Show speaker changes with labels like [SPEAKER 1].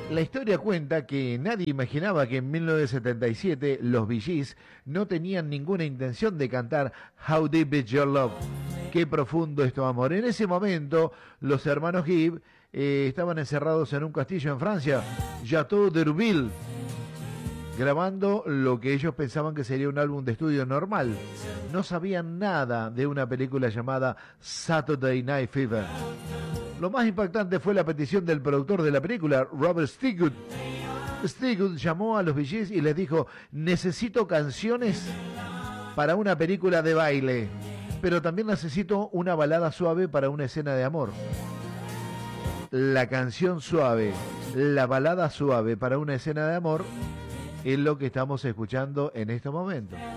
[SPEAKER 1] La historia cuenta que nadie imaginaba que en 1977 los Bee Gees no tenían ninguna intención de cantar How Deep Is Your Love. Qué profundo es tu amor. En ese momento, los hermanos Gibb estaban encerrados en un castillo en Francia, Château d'Urville, grabando lo que ellos pensaban que sería un álbum de estudio normal. No sabían nada de una película llamada Saturday Night Fever. Lo más impactante fue la petición del productor de la película, Robert Stigwood. Stigwood llamó a los Bee Gees y les dijo: necesito canciones para una película de baile, pero también necesito una balada suave para una escena de amor. La canción suave, la balada suave para una escena de amor es lo que estamos escuchando en este momento.